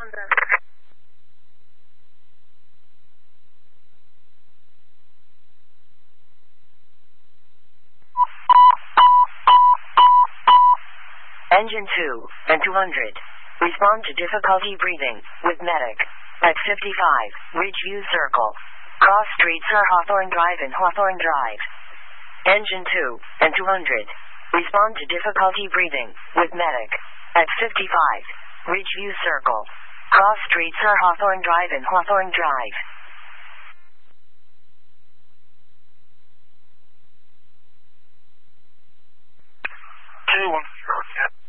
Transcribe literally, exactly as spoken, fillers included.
Engine two and two hundred. Respond to difficulty breathing with medic. At fifty-five, reach view circle. Cross street Sir Hawthorne Drive and Hawthorne Drive. Engine two and two hundred. Respond to difficulty breathing with medic. At fifty-five, reach view circle. Cross street Sir Hawthorne Drive and Hawthorne Drive. two one zero, yeah.